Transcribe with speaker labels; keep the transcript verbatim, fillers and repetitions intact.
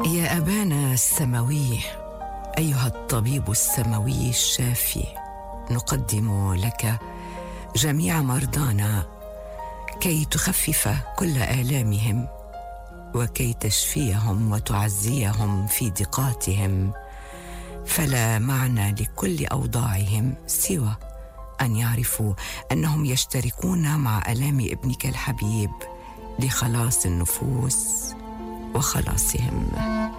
Speaker 1: يا أبانا السماوي، أيها الطبيب السماوي الشافي، نقدم لك جميع مرضانا كي تخفف كل آلامهم وكي تشفيهم وتعزيهم في ضيقاتهم، فلا معنى لكل أوضاعهم سوى أن يعرفوا أنهم يشتركون مع آلام ابنك الحبيب لخلاص النفوس وخلاصهم.